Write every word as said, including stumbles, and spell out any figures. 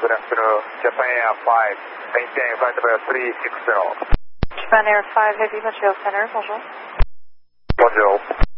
good afternoon. Japan Air five, maintain flight level three six zero. Japan Air five, Heavy Montreal Center, bonjour. Bonjour.